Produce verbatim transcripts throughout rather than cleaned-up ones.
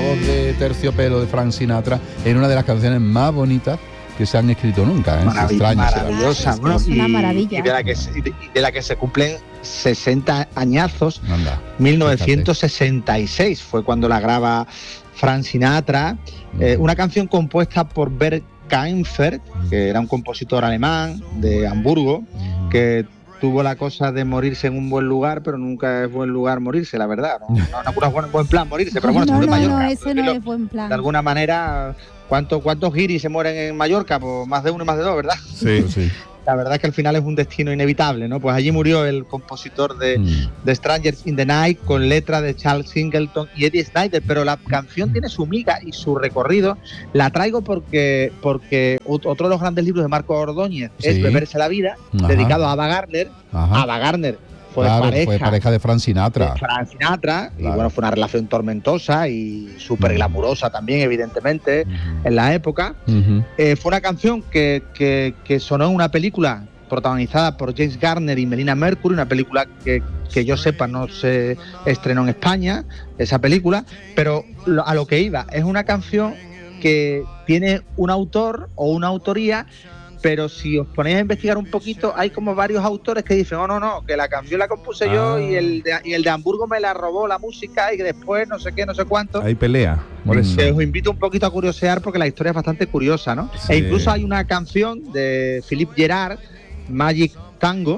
voz de Terciopelo de Frank Sinatra en una de las canciones más bonitas que se han escrito nunca, ¿eh? Marav- Extraño maravillosa, será. ¿no? Es una Y- maravilla. Y de la que se, y de, y de la que se cumplen sesenta añazos. Anda, mil novecientos sesenta y seis fue cuando la graba Frank Sinatra. Eh, una canción compuesta por Bert Kaempfert, que era un compositor alemán de Hamburgo, que tuvo la cosa de morirse en un buen lugar, pero nunca es buen lugar morirse, la verdad. No, no, no, no es buen plan morirse, pero bueno, no, según no, en no, Mallorca. ese no es buen plan. De alguna manera, ¿cuántos, cuántos guiris se mueren en Mallorca? Pues más de uno y más de dos, ¿verdad? Sí, sí. La verdad es que al final es un destino inevitable, ¿no? Pues allí murió el compositor de, Mm. de Strangers in the Night, con letra de Charles Singleton y Eddie Snider, pero la canción tiene su miga y su recorrido. La traigo porque, porque ot- otro de los grandes libros de Marco Ordóñez es Sí. Beberse la vida, Ajá. dedicado a Ava Gardner. Ajá. Ava Gardner fue Claro, pareja, fue pareja de Frank Sinatra. de Frank Sinatra, y Claro. bueno, fue una relación tormentosa y súper glamurosa también, evidentemente, en la época. Ujú. Eh, fue una canción que, que, que sonó en una película protagonizada por James Garner y Melina Mercury, una película que, que yo sepa no se estrenó en España, esa película, pero lo- a lo que iba, es una canción que tiene un autor o una autoría, pero si os ponéis a investigar un poquito, hay como varios autores que dicen, oh no, no, que la canción la compuse yo Ah. y el, de, y el de Hamburgo me la robó la música y que después no sé qué, no sé cuánto. Hay pelea, por eso. Que os invito un poquito a curiosear porque la historia es bastante curiosa, ¿no? Sí. E incluso hay una canción de Philippe Gerard, Magic Tango,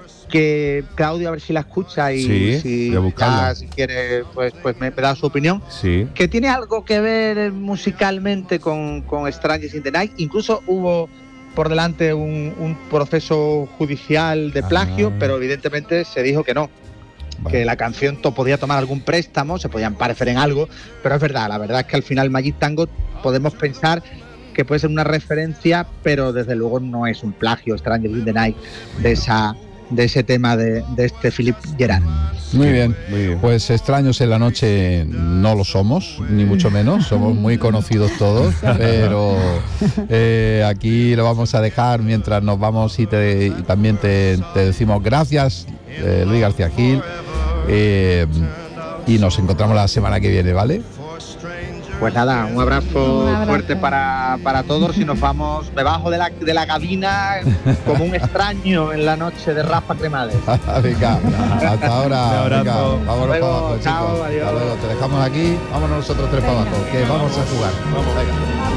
que Claudio a ver si la escucha y Sí, si, voy a buscarla. ya, si quiere pues, pues me, me da su opinión, Sí. que tiene algo que ver eh, musicalmente con, con Strangers in the Night. Incluso hubo por delante un, un proceso judicial de plagio, Ah. pero evidentemente se dijo que no, que la canción to- podía tomar algún préstamo, se podían parecer en algo, pero es verdad, la verdad es que al final Magic Tango podemos pensar que puede ser una referencia, pero desde luego no es un plagio Stranger in the Night de esa de ese tema de, de este Philippe Gerard. Muy bien. Muy bien. Pues extraños en la noche no lo somos, ni mucho menos, somos muy conocidos todos, pero eh, aquí lo vamos a dejar mientras nos vamos y, te, y también te, te decimos gracias, eh, Luis García Gil, eh, y nos encontramos la semana que viene, ¿vale? Pues nada, un abrazo, Un abrazo. fuerte para, para todos y nos vamos, me bajo de la, de la cabina como un extraño en la noche de Rafa Cremades. Venga, hasta ahora. Un abrazo. Venga, vámonos Hasta luego, para abajo, chao, chicos. adiós. Hasta luego, te dejamos aquí, vámonos nosotros tres para abajo, que vamos a jugar. Vamos, venga.